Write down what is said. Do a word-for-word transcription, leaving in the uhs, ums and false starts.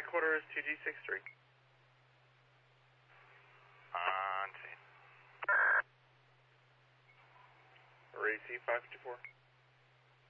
high quarters to G six three. On scene. Array C five fifty-four.